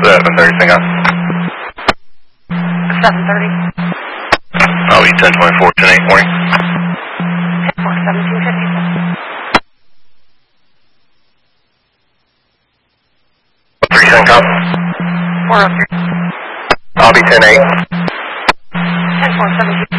7:30, Sync 7:30. I'll be 10:24, 10:8, morning. 10-4, 17:50. 3 Sync 403. I'll be 10:8. 10-4, 17:50.